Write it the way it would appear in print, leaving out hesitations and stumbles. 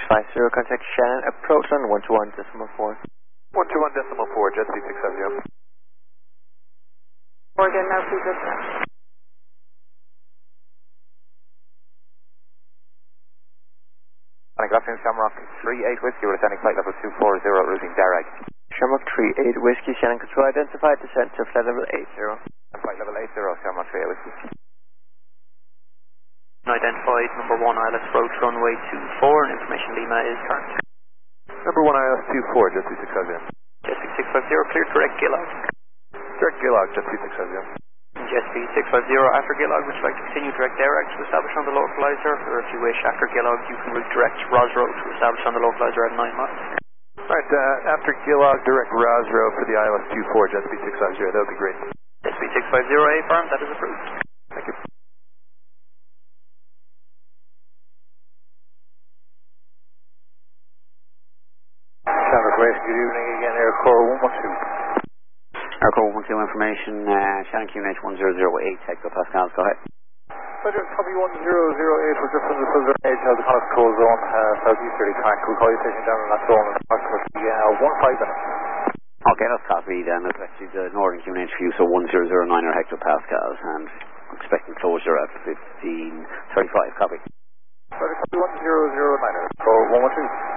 650, contact Shannon, approach on 121.4. 121.4, Jet Speed 650. Again, now please listen. Good afternoon, Shamrock 38 Whiskey, we're ascending flight level 240, routing Darragh. Shamrock 38 Whiskey, Shannon Control, identified descent to flight level 80. Flight level 80, Shamrock 38 Whiskey. Identified number 1 ILS approach runway 24 and information Lima is current. Number 1 ILS 24, Jet Speed 650. Jet Speed 650, cleared correct Gillog. Direct Gillog, Jet Speed 650. Jet Speed 650, after Gillog, would you like to continue direct Darragh to establish on the localizer, or if you wish, after Gillog, you can route direct Rosrow to establish on the localizer at 9 miles. Alright, after Gillog, direct Rosrow for the ILS 24, Jet Speed 650, that would be great. Jet Speed 650, affirmed, that is approved. Thank you. Shamrock Racing, good evening again, Aircore 112. Aircore 112 information, Shannon QNH 1008, hectopascals, go ahead. Roger, copy 1008, we're just on the southern edge of the Connacht Coal Zone, southeasterly track. We'll call you taking down on that zone in approximately 15 minutes. Okay, that's copied, and that's actually the northern QNH for you, so 1009 or hectopascals, and expecting closure at 15:35, copy. Roger, copy 1009, Aircore 112.